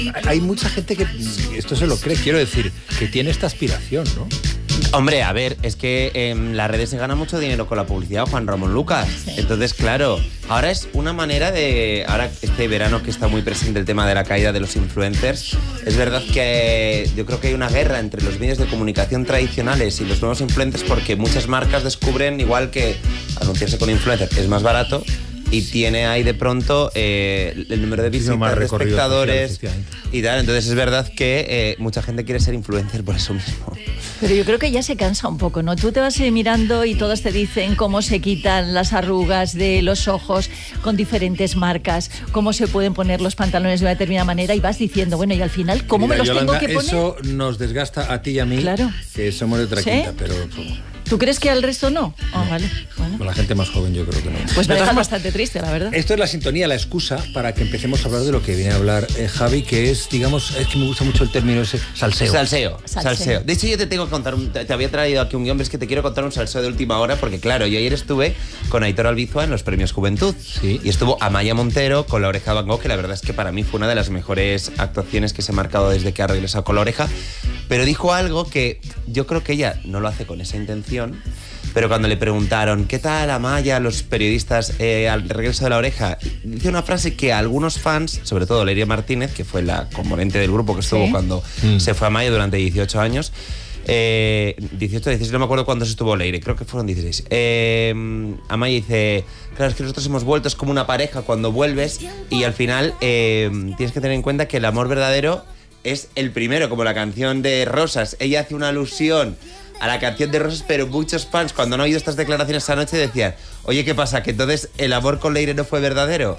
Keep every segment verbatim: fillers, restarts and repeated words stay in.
hay mucha gente que esto se lo cree, quiero decir, que tiene esta aspiración, ¿no? Hombre, a ver, es que en eh, las redes se gana mucho dinero con la publicidad, Juan Ramón Lucas. Sí. Entonces, claro, ahora es una manera de... Ahora, este verano que está muy presente el tema de la caída de los influencers, es verdad que yo creo que hay una guerra entre los medios de comunicación tradicionales y los nuevos influencers porque muchas marcas descubren, igual que anunciarse con influencers es más barato, y tiene ahí de pronto eh, el número de visitas, de espectadores y tal. Entonces es verdad que eh, mucha gente quiere ser influencer por eso mismo. Pero yo creo que ya se cansa un poco, ¿no? Tú te vas mirando y todos te dicen cómo se quitan las arrugas de los ojos con diferentes marcas, cómo se pueden poner los pantalones de una determinada manera y vas diciendo, bueno, y al final, ¿cómo Mira, me los Yolanda, tengo que poner? Eso nos desgasta a ti y a mí, claro. que somos de otra ¿Sí? quinta, pero... ¿Tú crees que al resto no? Oh, no. vale. Bueno. Con la gente más joven yo creo que no. Pues me deja bastante triste, la verdad. Esto es la sintonía, la excusa para que empecemos a hablar de lo que viene a hablar eh, Javi, que es, digamos, es que me gusta mucho el término ese, salseo. Salseo, salseo. salseo. De hecho, yo te tengo que contar, un, te, te había traído aquí un guión, es que te quiero contar un salseo de última hora, porque claro, yo ayer estuve con Aitor Albizua en los Premios Juventud. Sí. Y estuvo Amaya Montero con La Oreja Van Gogh, que la verdad es que para mí fue una de las mejores actuaciones que se ha marcado desde que ha regresado con La Oreja. Pero dijo algo que yo creo que ella no lo hace con esa intención. Pero cuando le preguntaron ¿qué tal Amaya, los periodistas eh, al regreso de La Oreja? Dice una frase que a algunos fans, sobre todo Leiria Martínez, que fue la componente del grupo que estuvo ¿Sí? cuando mm. se fue Amaya durante dieciocho años, eh, dieciocho, dieciséis, no me acuerdo cuándo se estuvo Leiria, creo que fueron dieciséis. Eh, Amaya dice, claro, es que nosotros hemos vuelto, es como una pareja cuando vuelves y al final eh, tienes que tener en cuenta que el amor verdadero es el primero, como la canción de Rosas. Ella hace una alusión a la canción de Rosas, pero muchos fans, cuando han oído estas declaraciones esa noche, decían, oye, ¿qué pasa? ¿Que entonces el amor con Leire no fue verdadero?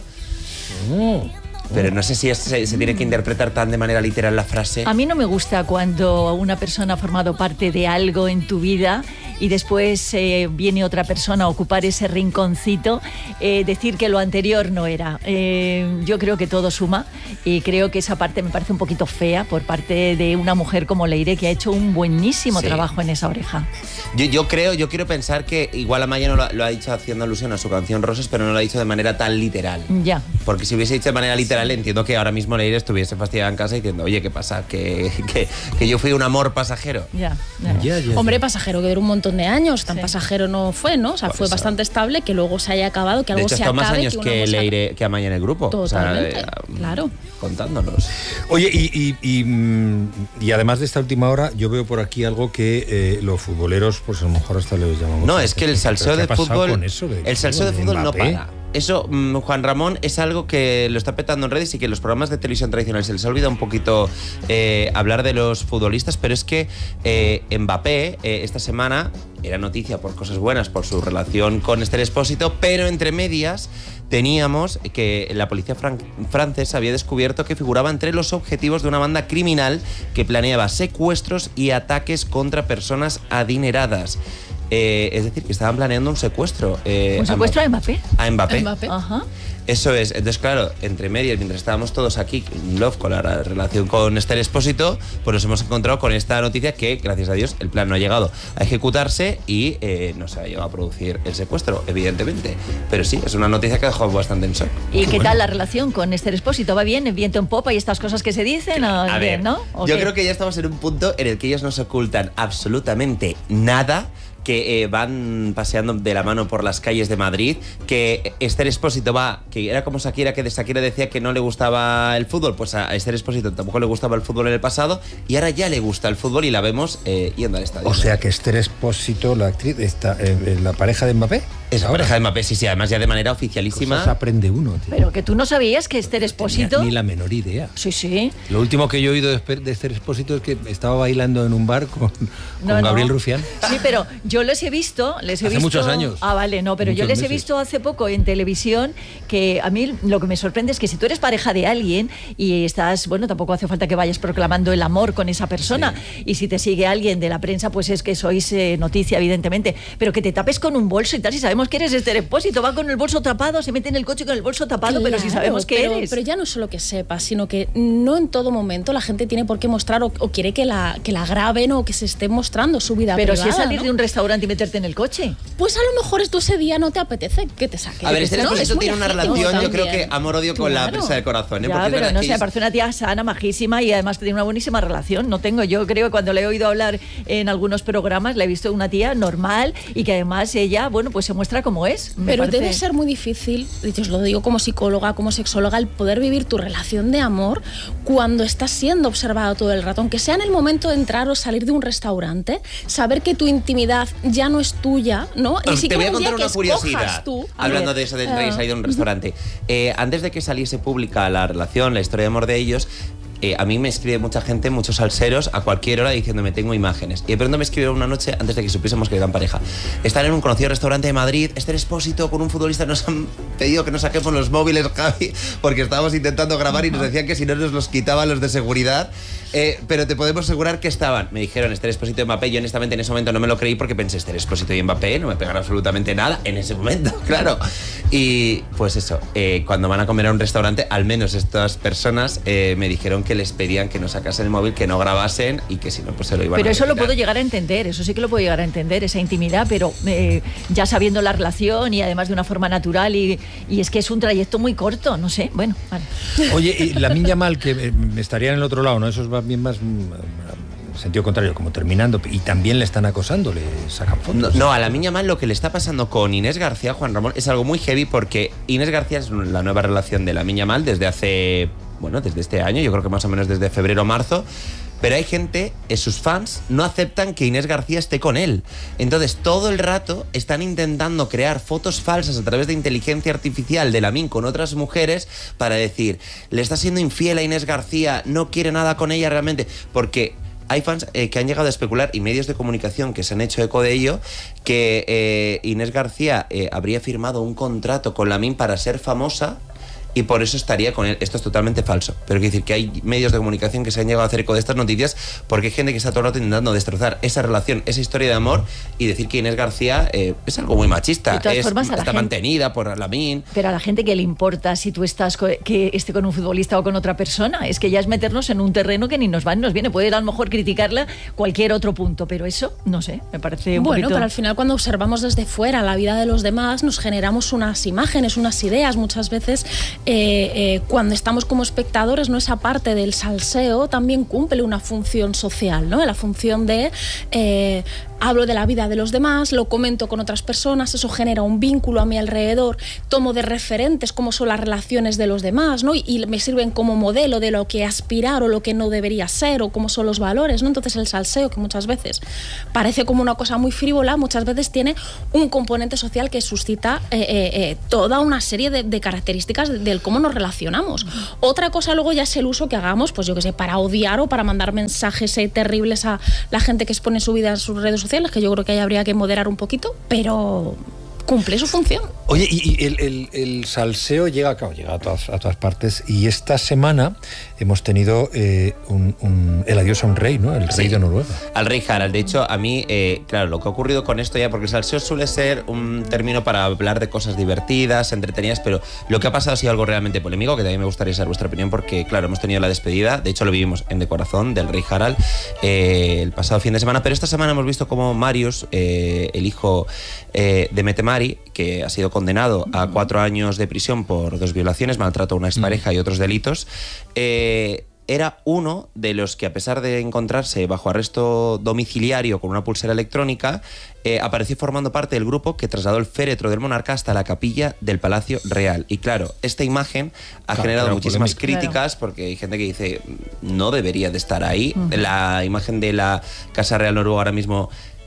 Oh. Pero no sé si es, se, se tiene que interpretar tan de manera literal la frase. A mí no me gusta cuando una persona ha formado parte de algo en tu vida y después eh, viene otra persona a ocupar ese rinconcito, eh, decir que lo anterior no era. Eh, yo creo que todo suma y creo que esa parte me parece un poquito fea por parte de una mujer como Leire, que ha hecho un buenísimo sí. trabajo en esa oreja. Yo, yo creo, yo quiero pensar que igual Amaya no lo, lo ha dicho haciendo alusión a su canción Rosas, pero no lo ha dicho de manera tan literal. Ya. Porque si hubiese dicho de manera literal, entiendo que ahora mismo Leire estuviese fastidiada en casa diciendo, oye, ¿qué pasa? Que, que, que yo fui un amor pasajero. Ya, ya. Ya, ya, ya. Hombre, pasajero que duró un montón de años, tan sí. pasajero no fue, ¿no? O sea, fue bastante estable, que luego se haya acabado, que algo de hecho, se acabe. De hecho, más años que, que cosa... Leire, que Amaya en el grupo. Totalmente, o sea, eh, claro. Contándonos. Oye, y, y, y, y además de esta última hora, yo veo por aquí algo que eh, los futboleros, pues a lo mejor hasta les llamamos. No, es que el salseo de fútbol. Con eso de, el salseo de, de fútbol Mbappé? no para. Eso, mmm, Juan Ramón, es algo que lo está petando en redes y que los programas de televisión tradicionales se les ha olvidado un poquito eh, hablar de los futbolistas, pero es que eh, Mbappé eh, esta semana era noticia por cosas buenas, por su relación con Esther Expósito, pero entre medias teníamos que la policía fran- francesa había descubierto que figuraba entre los objetivos de una banda criminal que planeaba secuestros y ataques contra personas adineradas. Eh, es decir, que estaban planeando un secuestro. Eh, ¿Un secuestro a Mbappé? A Mbappé. A Mbappé. Ajá. Eso es. Entonces, claro, entre medias, mientras estábamos todos aquí en Love con la relación con Esther Expósito, pues nos hemos encontrado con esta noticia que, gracias a Dios, el plan no ha llegado a ejecutarse y eh, no se ha llegado a producir el secuestro, evidentemente. Pero sí, es una noticia que ha dejado bastante en shock. ¿Y qué, qué bueno. tal la relación con Esther Expósito? ¿Va bien? ¿Viento en popa y estas cosas que se dicen? A bien, ver, ¿no? yo creo que ya estamos en un punto en el que ellos no se ocultan absolutamente nada, que eh, van paseando de la mano por las calles de Madrid, que Esther Expósito va, que era como Shakira, que de Shakira decía que no le gustaba el fútbol, pues a Esther Expósito tampoco le gustaba el fútbol en el pasado y ahora ya le gusta el fútbol y la vemos eh, yendo al estadio. O sea que Esther Expósito, la actriz, está, eh, la pareja de Mbappé. Es la pareja de Mbappé, sí, sí, además ya de manera oficialísima. Cosas aprende uno, tío. Pero que tú no sabías que Esther Expósito... No, ni la menor idea. Sí, sí. Lo último que yo he oído de Esther Expósito es que estaba bailando en un bar con, con no, Gabriel no. Rufián. Sí, pero yo les he visto... Les he hace visto... muchos años. Ah, vale, no, pero yo les meses. he visto hace poco en televisión que a mí lo que me sorprende es que si tú eres pareja de alguien y estás... Bueno, tampoco hace falta que vayas proclamando el amor con esa persona. Sí. Y si te sigue alguien de la prensa, pues es que sois eh, noticia, evidentemente. Pero que te tapes con un bolso y tal, si sabemos sabemos que eres Esther Expósito, va con el bolso tapado, se mete en el coche con el bolso tapado, claro, pero si sabemos que pero, eres. Pero ya no es solo que sepas, sino que no en todo momento la gente tiene por qué mostrar o, o quiere que la, que la graben o que se esté mostrando su vida pero privada. Pero si es salir ¿no? de un restaurante y meterte en el coche. Pues a lo mejor esto ese día no te apetece que te saquen. A ver, Esther Expósito ¿no? tiene una relación, yo creo que amor-odio con claro. la prensa del corazón. ¿eh? Ya, Porque pero es no que sé, ellos... me parece una tía sana, majísima y además que tiene una buenísima relación. No tengo, yo creo que cuando le he oído hablar en algunos programas, la he visto una tía normal y que además ella, bueno, pues se muestra como es. Me pero parece... debe ser muy difícil, y os lo digo como psicóloga, como sexóloga, el poder vivir tu relación de amor cuando estás siendo observado todo el rato, aunque sea en el momento de entrar o salir de un restaurante, saber que tu intimidad ya no es tuya, ¿no? Ni siquiera te voy a contar una curiosidad, tú, hablando ver, de eso de entrar y uh, salir de un restaurante. Eh, antes de que saliese pública la relación, la historia de amor de ellos, Eh, a mí me escribe mucha gente, muchos salseros, a cualquier hora diciéndome tengo imágenes. Y de pronto me escribieron una noche, antes de que supiésemos que eran pareja. Están en un conocido restaurante de Madrid, Esther Expósito con un futbolista, nos han pedido que nos saquemos los móviles, Javi, porque estábamos intentando grabar y nos decían que si no nos los quitaban los de seguridad. Eh, pero te podemos asegurar que estaban. Me dijeron Esther Expósito y Mbappé. Yo honestamente en ese momento no me lo creí porque pensé Esther Expósito y Mbappé no me pegan absolutamente nada en ese momento, claro. Y pues eso, eh, cuando van a comer a un restaurante, al menos estas personas eh, me dijeron que les pedían que no sacasen el móvil, que no grabasen y que si no pues se lo iban pero a eso lo retirar. puedo llegar a entender, eso sí que lo puedo llegar a entender, esa intimidad, pero eh, ya sabiendo la relación y además de una forma natural y, y es que es un trayecto muy corto, no sé, bueno, vale. Oye, y Lamine Yamal, que eh, estaría en el otro lado, ¿no? Eso es bien más mm, sentido contrario, como terminando, y también le están acosando, le sacan fotos. No, no, a Lamine Yamal lo que le está pasando con Inés García, Juan Ramón, es algo muy heavy porque Inés García es la nueva relación de Lamine Yamal desde hace, bueno, desde este año, yo creo que más o menos desde febrero o marzo. Pero hay gente, sus fans, no aceptan que Inés García esté con él. Entonces, todo el rato están intentando crear fotos falsas a través de inteligencia artificial de Lamine con otras mujeres para decir, le está siendo infiel a Inés García, no quiere nada con ella realmente. Porque hay fans eh, que han llegado a especular y medios de comunicación que se han hecho eco de ello, que eh, Inés García eh, habría firmado un contrato con Lamine para ser famosa y por eso estaría con él. Esto es totalmente falso. Pero quiero decir que hay medios de comunicación que se han llegado a hacer eco de estas noticias porque hay gente que está todo el rato intentando destrozar esa relación, esa historia de amor y decir que Inés García eh, es algo muy machista. De todas es, formas, a la está gente, mantenida por Lamine. Pero a la gente que le importa si tú estás co que esté con un futbolista o con otra persona, es que ya es meternos en un terreno que ni nos va ni nos viene. Puede a lo mejor criticarla cualquier otro punto, pero eso, no sé, me parece un bueno, poquito... pero al final cuando observamos desde fuera la vida de los demás nos generamos unas imágenes, unas ideas. Muchas veces eh, eh, cuando estamos como espectadores, ¿no? Esa parte del salseo también cumple una función social, ¿no? La función de eh, hablo de la vida de los demás, lo comento con otras personas, eso genera un vínculo a mi alrededor, tomo de referentes cómo son las relaciones de los demás, ¿no? Y, y me sirven como modelo de lo que aspirar o lo que no debería ser o cómo son los valores, ¿no? Entonces el salseo, que muchas veces parece como una cosa muy frívola, muchas veces tiene un componente social que suscita eh, eh, eh, toda una serie de, de características del de cómo nos relacionamos. Otra cosa luego ya es el uso que hagamos, pues yo que sé, para odiar o para mandar mensajes eh, terribles a la gente que expone su vida en sus redes sociales, que yo creo que ahí habría que moderar un poquito, pero cumple su función. Oye, y, y el, el, el salseo llega a cabo, llega a todas, a todas partes, y esta semana hemos tenido eh, un, un, el adiós a un rey, ¿no? El rey sí, de Noruega. Al rey Harald. De hecho, a mí, eh, claro, lo que ha ocurrido con esto ya, porque el salseo suele ser un término para hablar de cosas divertidas, entretenidas, pero lo que ha pasado ha sido algo realmente polémico, que también me gustaría saber vuestra opinión, porque, claro, hemos tenido la despedida, de hecho lo vivimos en De Corazón, del rey Harald, eh, el pasado fin de semana, pero esta semana hemos visto cómo Marius, eh, el hijo eh, de Mette-Marit, que ha sido condenado a cuatro años de prisión por dos violaciones, maltrato a una expareja y otros delitos, eh, era uno de los que, a pesar de encontrarse bajo arresto domiciliario con una pulsera electrónica, eh, apareció formando parte del grupo que trasladó el féretro del monarca hasta la capilla del Palacio Real. Y claro, esta imagen ha claro, generado muchísimas polémica. críticas, claro. Porque hay gente que dice no debería de estar ahí. Uh-huh. La imagen de la Casa Real Noruega ahora mismo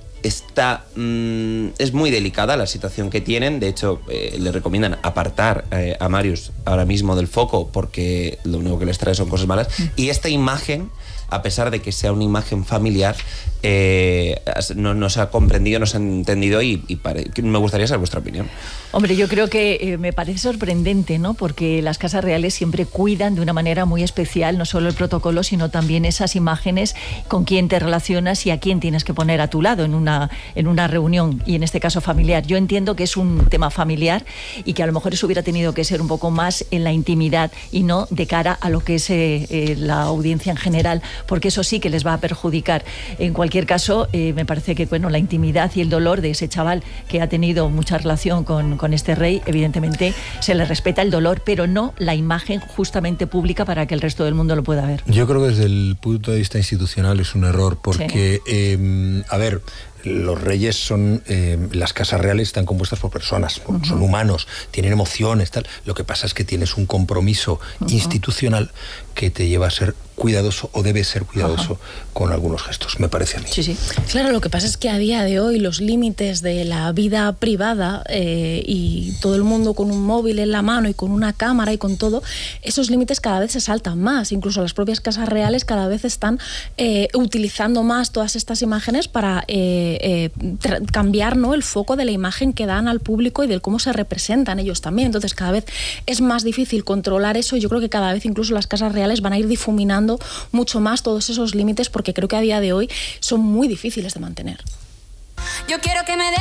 está mmm, es muy delicada la situación que tienen. De hecho, eh, le recomiendan apartar eh, a Marius ahora mismo del foco porque lo único que les trae son cosas malas. Mm. Y esta imagen a pesar de que sea una imagen familiar, eh, no, no se ha comprendido, no se ha entendido y, y pare, me gustaría saber vuestra opinión. Hombre, yo creo que eh, me parece sorprendente, ¿no? Porque las casas reales siempre cuidan de una manera muy especial no solo el protocolo, sino también esas imágenes, con quién te relacionas y a quién tienes que poner a tu lado en una, en una reunión, y en este caso familiar. Yo entiendo que es un tema familiar y que a lo mejor eso hubiera tenido que ser un poco más en la intimidad y no de cara a lo que es eh, eh, la audiencia en general, porque eso sí que les va a perjudicar. En cualquier caso, eh, me parece que bueno, la intimidad y el dolor de ese chaval que ha tenido mucha relación con, con este rey, evidentemente se le respeta el dolor, pero no la imagen justamente pública para que el resto del mundo lo pueda ver. Yo creo que desde el punto de vista institucional es un error, porque, sí. eh, a ver, los reyes son, eh, las casas reales están compuestas por personas, uh-huh. son humanos, tienen emociones, tal. Lo que pasa es que tienes un compromiso uh-huh. institucional que te lleva a ser cuidadoso o debe ser cuidadoso uh-huh. con algunos gestos, me parece a mí. Sí, sí. Claro, lo que pasa es que a día de hoy los límites de la vida privada eh, y todo el mundo con un móvil en la mano y con una cámara y con todo, esos límites cada vez se saltan más. Incluso las propias casas reales cada vez están eh, utilizando más todas estas imágenes para eh, eh, cambiar, ¿no?, el foco de la imagen que dan al público y de cómo se representan ellos también. Entonces cada vez es más difícil controlar eso. Yo creo que cada vez incluso las casas reales van a ir difuminando mucho más todos esos límites, porque creo que a día de hoy son muy difíciles de mantener. Yo quiero que me dé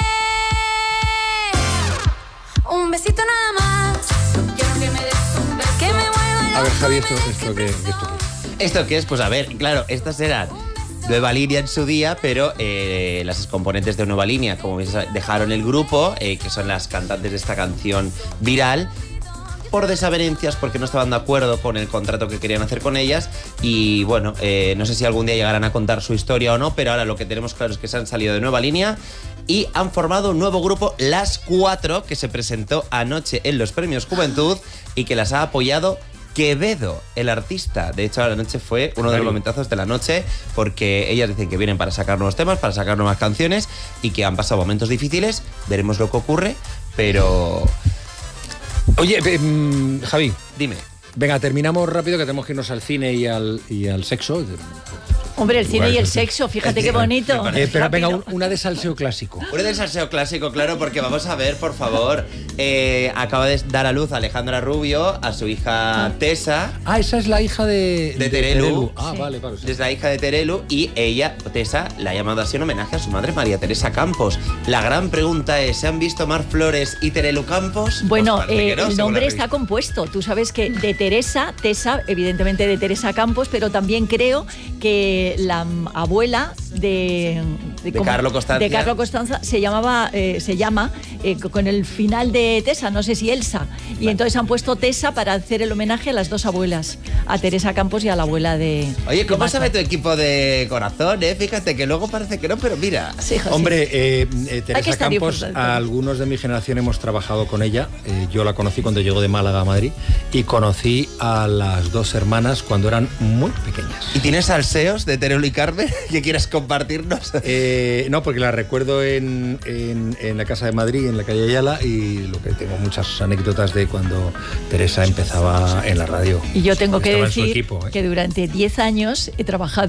un besito nada más. Quiero que me des un beso. Que me vuelva. A ver, Javi, esto, esto que esto qué. ¿Esto qué es? Pues a ver, claro, estas eran Nueva Línea en su día, pero eh, las excomponentes de Nueva Línea, como veis, dejaron el grupo, eh, que son las cantantes de esta canción viral, por desavenencias, porque no estaban de acuerdo con el contrato que querían hacer con ellas. Y bueno, eh, no sé si algún día llegarán a contar su historia o no, pero ahora lo que tenemos claro es que se han salido de Nueva Línea y han formado un nuevo grupo, Las Cuatro, que se presentó anoche en los Premios Juventud y que las ha apoyado Quevedo, el artista. De hecho, la noche fue uno de los momentazos de la noche, porque ellas dicen que vienen para sacar nuevos temas, para sacar nuevas canciones y que han pasado momentos difíciles. Veremos lo que ocurre, pero... Oye, eh, Javi, dime. Venga, terminamos rápido, que tenemos que irnos al cine y al, y al sexo. Hombre, el cine y el sexo, fíjate qué bonito. Eh, pero venga, un, una de salseo clásico. Una de salseo clásico, claro, porque vamos a ver, por favor, eh, acaba de dar a luz a Alejandra Rubio, a su hija Tessa. Ah, esa es la hija de... De Terelu. De Terelu. Ah, sí. vale, vale. Sí. Es la hija de Terelu y ella, Tessa, la ha llamado así en homenaje a su madre, María Teresa Campos. La gran pregunta es, ¿se han visto Mar Flores y Terelu Campos? Bueno, pues eh, no, el nombre está compuesto. Tú sabes que de Teresa, Tessa, evidentemente de Teresa Campos, pero también creo que la abuela de, de, de Carlo Costanza, de Carlo Costanza se llamaba eh, se llama eh, con el final de Tessa, no sé si Elsa, y vale. entonces han puesto Tessa para hacer el homenaje a las dos abuelas, a Teresa Campos y a la abuela de... Oye, ¿cómo de sabe tu equipo de corazón? Eh? Fíjate que luego parece que no, pero mira. Sí, José. Hombre, eh, eh, Teresa Campos, a algunos de mi generación hemos trabajado con ella. Eh, yo la conocí cuando llegó de Málaga a Madrid y conocí a las dos hermanas cuando eran muy pequeñas. ¿Y tienes salseos de Terelu y Carmen que quieras compartirnos? Eh, no, porque la recuerdo en, en, en la casa de Madrid, en la calle Ayala, y lo que tengo muchas anécdotas de cuando Teresa empezaba en la radio. Y yo tengo que Estaba decir equipo, ¿eh? que durante diez años he trabajado